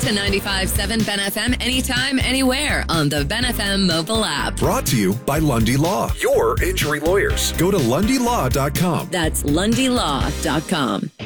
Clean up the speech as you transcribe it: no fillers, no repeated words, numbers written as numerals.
to 95.7 Ben FM anytime, anywhere on the Ben FM mobile app. Brought to you by Lundy Law, your injury lawyers. Go to LundyLaw.com. That's LundyLaw.com.